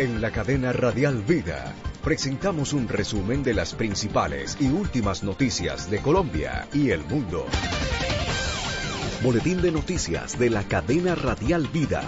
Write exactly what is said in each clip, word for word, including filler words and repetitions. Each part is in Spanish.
En la cadena Radial Vida presentamos un resumen de las principales y últimas noticias de Colombia y el mundo. Boletín de noticias de la cadena Radial Vida.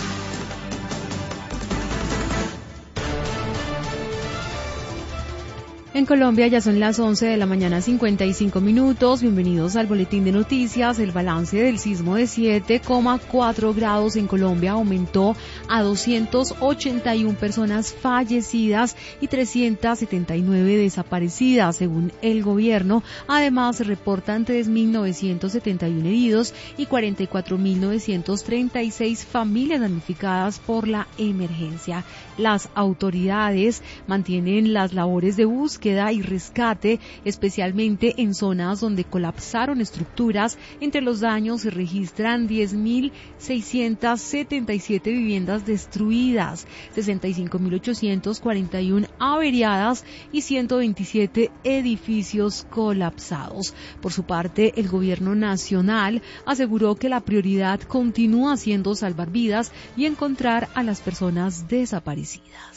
En Colombia ya son las once de la mañana, cincuenta y cinco minutos. Bienvenidos al Boletín de Noticias. El balance del sismo de siete coma cuatro grados en Colombia aumentó a doscientas ochenta y una personas fallecidas y trescientas setenta y nueve desaparecidas, según el gobierno. Además, se reportan tres mil novecientos setenta y uno heridos y cuarenta y cuatro mil novecientas treinta y seis familias damnificadas por la emergencia. Las autoridades mantienen las labores de búsqueda y rescate, especialmente en zonas donde colapsaron estructuras. Entre los daños se registran diez mil seiscientas setenta y siete viviendas destruidas, sesenta y cinco mil ochocientas cuarenta y una averiadas y ciento veintisiete edificios colapsados. Por su parte, el gobierno nacional aseguró que la prioridad continúa siendo salvar vidas y encontrar a las personas desaparecidas.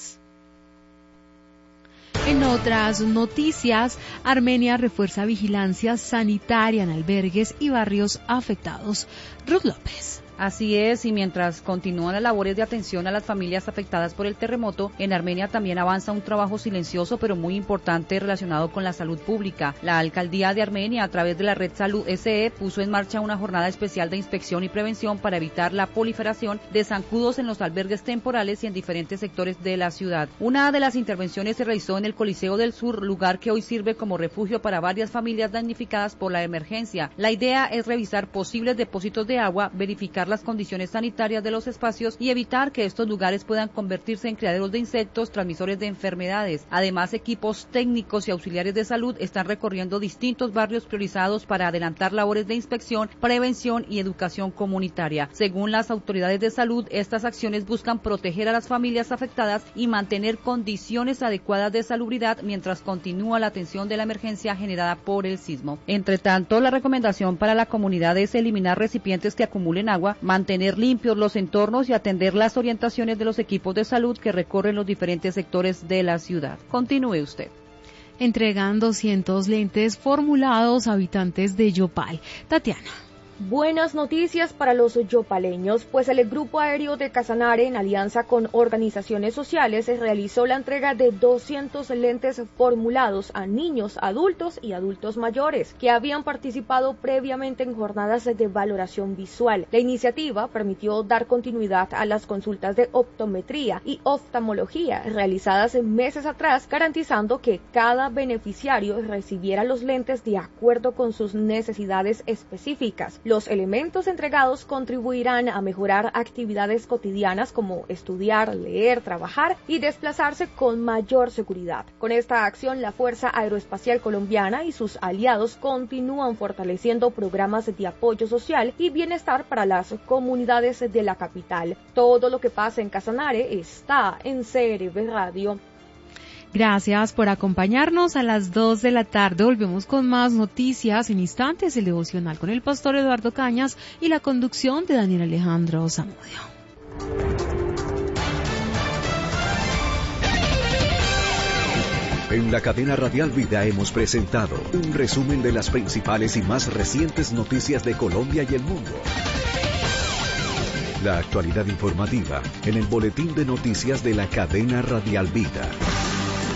En otras noticias, Armenia refuerza vigilancia sanitaria en albergues y barrios afectados. Ruth López. Así es, y mientras continúan las labores de atención a las familias afectadas por el terremoto, en Armenia también avanza un trabajo silencioso pero muy importante relacionado con la salud pública. La alcaldía de Armenia, a través de la red Salud S E, puso en marcha una jornada especial de inspección y prevención para evitar la proliferación de zancudos en los albergues temporales y en diferentes sectores de la ciudad. Una de las intervenciones se realizó en el Coliseo del Sur, lugar que hoy sirve como refugio para varias familias damnificadas por la emergencia. La idea es revisar posibles depósitos de agua, verificar las condiciones sanitarias de los espacios y evitar que estos lugares puedan convertirse en criaderos de insectos transmisores de enfermedades. Además, equipos técnicos y auxiliares de salud están recorriendo distintos barrios priorizados para adelantar labores de inspección, prevención y educación comunitaria. Según las autoridades de salud, estas acciones buscan proteger a las familias afectadas y mantener condiciones adecuadas de salubridad mientras continúa la atención de la emergencia generada por el sismo. Entre tanto, la recomendación para la comunidad es eliminar recipientes que acumulen agua, mantener limpios los entornos y atender las orientaciones de los equipos de salud que recorren los diferentes sectores de la ciudad. Continúe usted. Entregan doscientos lentes formulados a habitantes de Yopal. Tatiana. Buenas noticias para los yopaleños, pues el Grupo Aéreo de Casanare, en alianza con organizaciones sociales, realizó la entrega de doscientos lentes formulados a niños, adultos y adultos mayores que habían participado previamente en jornadas de valoración visual. La iniciativa permitió dar continuidad a las consultas de optometría y oftalmología realizadas meses atrás, garantizando que cada beneficiario recibiera los lentes de acuerdo con sus necesidades específicas. Los elementos entregados contribuirán a mejorar actividades cotidianas como estudiar, leer, trabajar y desplazarse con mayor seguridad. Con esta acción, la Fuerza Aeroespacial Colombiana y sus aliados continúan fortaleciendo programas de apoyo social y bienestar para las comunidades de la capital. Todo lo que pasa en Casanare está en C R V Radio. Gracias por acompañarnos. A las dos de la tarde volvemos con más noticias. En instantes, el devocional con el pastor Eduardo Cañas y la conducción de Daniel Alejandro Zamudio. En la cadena Radial Vida hemos presentado un resumen de las principales y más recientes noticias de Colombia y el mundo. La actualidad informativa en el Boletín de Noticias de la cadena Radial Vida.